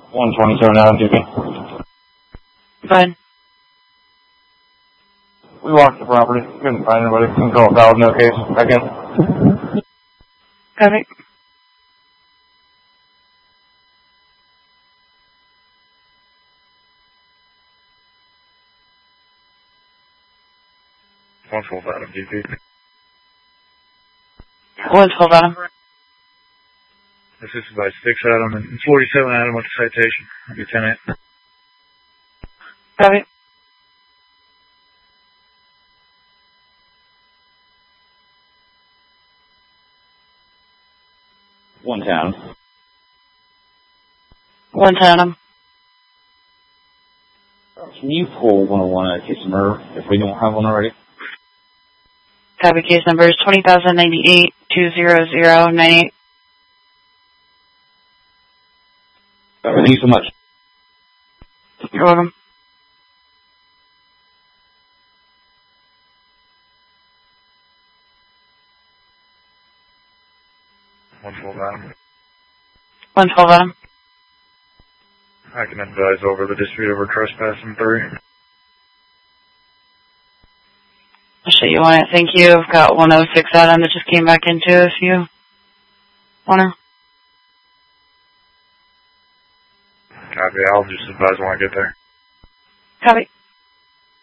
127 Adam DP. Go ahead. We walked the property. Couldn't find anybody. Couldn't call a valid no case. Back in. Copy. One full Adam DP. 112 Adam. Assisted by 6 Adam and 47 Adam with the citation. Lieutenant. Copy. One town. 110 Adam. Can you pull 101 case number if we don't have one already? Copy. Case number is 20,098 20098. Thank you so much. You're welcome. One full Adam. 112 Adam. I can advise over the dispute over trespass in 3. I'll show you on it. Thank you. I've got 106 Adam that just came back into if you want to. Copy. I'll just advise when I get there. Copy.